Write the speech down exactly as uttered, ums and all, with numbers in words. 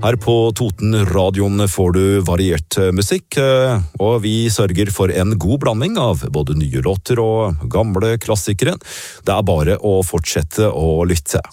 Her på Toten-radioen får du variert musikk, og vi sørger for en god blanding av både nye låter og gamle klassikere. Det er bare å fortsette å lytte.